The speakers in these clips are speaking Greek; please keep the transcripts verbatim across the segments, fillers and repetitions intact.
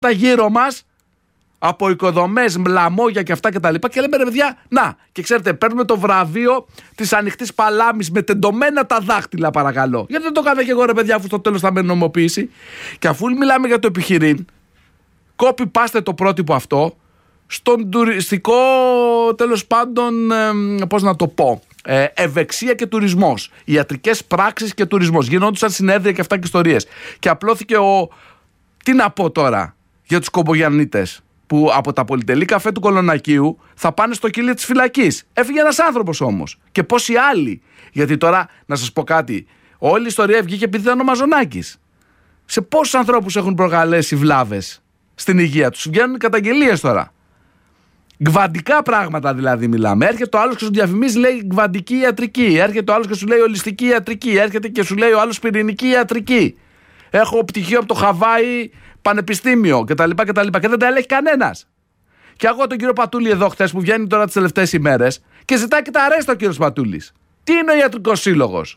γύρω μας από οικοδομές, λαμόγια και αυτά και τα λοιπά και λέμε ρε παιδιά, να, και ξέρετε, παίρνουμε το βραβείο της ανοιχτής παλάμης με τεντωμένα τα δάχτυλα, παρακαλώ. Γιατί δεν το έκανα και εγώ ρε παιδιά, αφού στο τέλος θα με νομιμοποιήσει. Και αφού μιλάμε για το επιχειρήν, copy-paste το πρότυπο αυτό στον τουριστικό, τέλος πάντων, ε, πώς να το πω, ε, ευεξία και τουρισμός, ιατρικές πράξεις και τουρισμός. Γινόντουσαν συνέδρια και αυτά και ιστορίες. Και απλώθηκε ο, τι να πω τώρα για τους κομπογιαννίτες, που από τα πολυτελή καφέ του Κολονακίου θα πάνε στο κύλι της φυλακής. Έφυγε ένας άνθρωπος όμως. Και πόσοι άλλοι. Γιατί τώρα, να σας πω κάτι, όλη η ιστορία βγήκε επειδή ήταν ο Μαζονάκης. Σε πόσους ανθρώπους έχουν προκαλέσει βλάβες στην υγεία τους. Βγαίνουν οι καταγγελίες τώρα. Γκβαντικά πράγματα δηλαδή μιλάμε. Έρχεται ο άλλος και σου διαφημίζει, λέει γκβαντική ιατρική. Έρχεται ο άλλος και σου λέει ολιστική ιατρική. Έρχεται και σου λέει ο άλλος πυρηνική ιατρική. Έχω πτυχίο από το Χαβάη, πανεπιστήμιο κτλ. Και, και δεν τα ελέγχει κανένας. Και εγώ τον κύριο Πατούλη εδώ χθες που βγαίνει τώρα τις τελευταίες ημέρες και ζητάει και τα αρέστα ο κύριος Πατούλης. Τι είναι ο ιατρικός σύλλογος?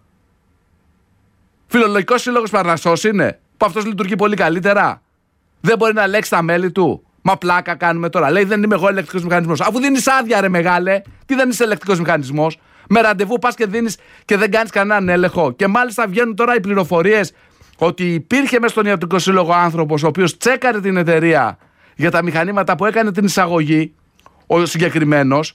Φιλολογικός σύλλογος Παρνασσός είναι, που αυτός λειτουργεί πολύ καλύτερα? Δεν μπορεί να ελέγξει τα μέλη του? Μα πλάκα κάνουμε τώρα. Λέει δεν είμαι εγώ ελεκτικός μηχανισμός. Αφού δίνεις άδεια ρε μεγάλε, τι δεν είσαι ελεκτικός μηχανισμός? Με ραντεβού πας και δίνεις και δεν κάνεις κανέναν έλεγχο. Και μάλιστα βγαίνουν τώρα οι πληροφορίες ότι υπήρχε μέσα στον ιατρικό σύλλογο άνθρωπος ο οποίος τσέκαρε την εταιρεία για τα μηχανήματα που έκανε την εισαγωγή, ο συγκεκριμένος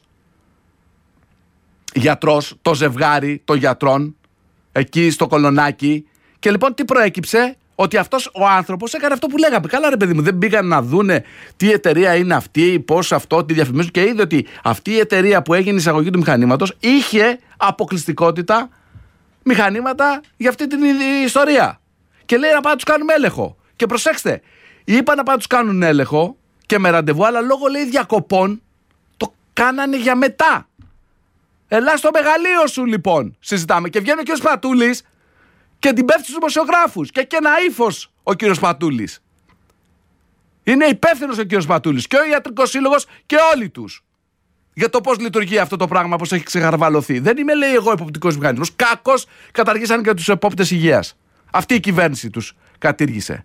γιατρός, το ζευγάρι των γιατρών εκεί στο Κολονάκι. Και λοιπόν τι προέκυψε? Ότι αυτός ο άνθρωπος έκανε αυτό που λέγαμε. Καλά ρε παιδί μου, δεν πήγαν να δούνε τι εταιρεία είναι αυτή, πώς αυτό, τι διαφημίζουν, και είδε ότι αυτή η εταιρεία που έγινε η εισαγωγή του μηχανήματος είχε αποκλειστικότητα μηχανήματα για αυτή την ιστορία. Και λέει να πάμε να τους κάνουμε έλεγχο. Και προσέξτε, είπα να πάμε να τους κάνουν έλεγχο και με ραντεβού, αλλά λόγω λέει διακοπών το κάνανε για μετά. Ελά στο μεγαλείο σου λοιπόν, συζητάμε. Και βγαίνει ο κύριος Πατούλης και την πέφτει στους δημοσιογράφους. Και έχει ένα ύφος ο κύριος Πατούλης. Είναι υπεύθυνος ο κύριος Πατούλης και ο ιατρικός σύλλογος και όλοι τους. Για το πώς λειτουργεί αυτό το πράγμα, πώς έχει ξεχαρβαλωθεί. Δεν είμαι, λέει, εγώ εποπτικός μηχανισμός. Κάκος καταργήσαν και τους επόπτες υγείας. Αυτή η κυβέρνηση τους κατήργησε.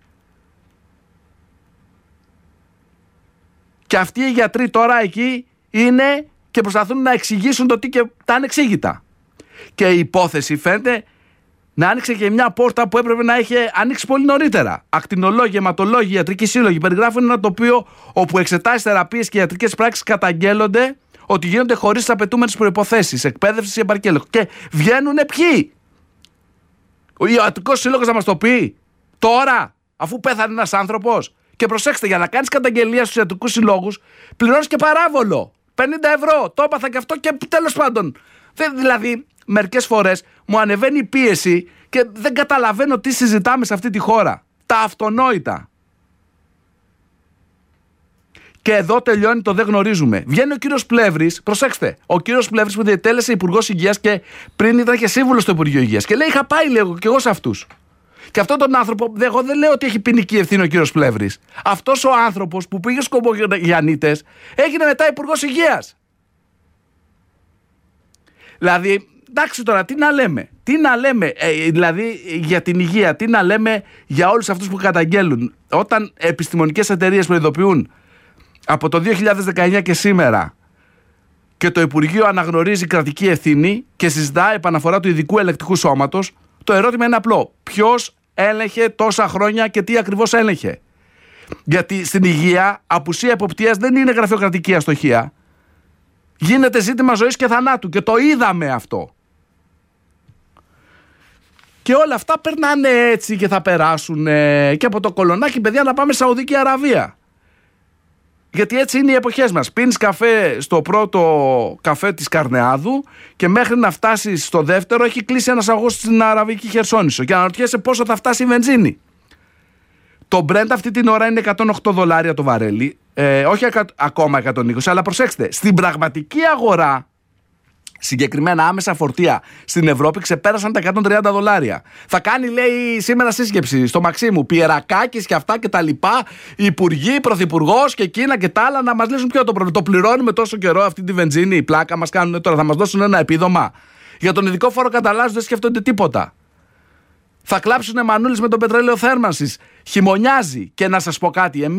Και αυτοί οι γιατροί τώρα εκεί είναι και προσπαθούν να εξηγήσουν το τι και τα ανεξήγητα. Και η υπόθεση φαίνεται να άνοιξε και μια πόρτα που έπρεπε να είχε ανοίξει πολύ νωρίτερα. Ακτινολόγοι, αιματολόγοι, ιατρικοί σύλλογοι περιγράφουν ένα τοπίο όπου εξετάσεις, θεραπείες και ιατρικές πράξεις καταγγέλλονται ότι γίνονται χωρίς τις απαιτούμενες προϋποθέσεις, εκπαίδευση ή επαρκή έλεγχο. Και βγαίνουν ποιοι? Ο ιατρικός σύλλογος θα μας το πει τώρα, αφού πέθανε ένας άνθρωπος? Και προσέξτε, για να κάνεις καταγγελία στους ιατρικούς συλλόγους πληρώνεις και παράβολο. πενήντα ευρώ. Το έπαθα και αυτό και τέλος πάντων. Δηλαδή, μερικές φορές μου ανεβαίνει η πίεση και δεν καταλαβαίνω τι συζητάμε σε αυτή τη χώρα. Τα αυτονόητα. Και εδώ τελειώνει το δεν γνωρίζουμε. Βγαίνει ο κύριος Πλεύρης, προσέξτε, ο κύριος Πλεύρης που διετέλεσε υπουργός υγείας και πριν ήταν και σύμβουλος στο Υπουργείο Υγείας. Και λέει: είχα πάει λίγο και εγώ σε αυτούς. Και αυτόν τον άνθρωπο, εγώ δεν λέω ότι έχει ποινική ευθύνη ο κύριος Πλεύρης. Αυτός ο άνθρωπος που πήγε στους Κομπογιαννίτες έγινε μετά υπουργός υγείας. Δηλαδή, εντάξει τώρα, τι να λέμε. Τι να λέμε, ε, δηλαδή για την υγεία, τι να λέμε για όλους αυτούς που καταγγέλουν. Όταν επιστημονικές εταιρείες προειδοποιούν από το δύο χιλιάδες δεκαεννιά και σήμερα και το Υπουργείο αναγνωρίζει κρατική ευθύνη και συζητά επαναφορά του ειδικού ελεκτικού σώματος, το ερώτημα είναι απλό. Ποιος έλεγχε τόσα χρόνια και τι ακριβώς έλεγχε? Γιατί στην υγεία απουσία εποπτείας δεν είναι γραφειοκρατική αστοχία. Γίνεται ζήτημα ζωής και θανάτου και το είδαμε αυτό. Και όλα αυτά περνάνε έτσι και θα περάσουν και από το Κολονάκι, παιδιά, να πάμε Σαουδική Αραβία. Γιατί έτσι είναι οι εποχές μας. Πίνεις καφέ στο πρώτο καφέ της Καρνεάδου και μέχρι να φτάσεις στο δεύτερο έχει κλείσει ένας αγωγός στην Αραβική Χερσόνησο. Και αναρωτιέσαι πόσο θα φτάσει η βενζίνη. Το Brent αυτή την ώρα είναι εκατόν οκτώ δολάρια το βαρέλι. Ε, όχι ακα, ακόμα εκατόν είκοσι, αλλά προσέξτε, στην πραγματική αγορά, συγκεκριμένα άμεσα φορτία στην Ευρώπη, ξεπέρασαν τα εκατόν τριάντα δολάρια. Θα κάνει, λέει, σήμερα σύσκεψη στο Μαξίμου Πιερακάκης και αυτά και τα λοιπά, υπουργοί, πρωθυπουργός και εκείνα και τα άλλα, να μας λύσουν ποιο το πρόβλημα. Το πληρώνουμε τόσο καιρό αυτή τη βενζίνη, η πλάκα μας κάνουν τώρα, θα μας δώσουν ένα επίδομα. Για τον ειδικό φόρο καταλάζουν δεν σκέφτονται τίποτα. Θα κλάψουνε μανούλες με το πετρέλαιο θέρμανσης. Χειμωνιάζει. Και να σας πω κάτι.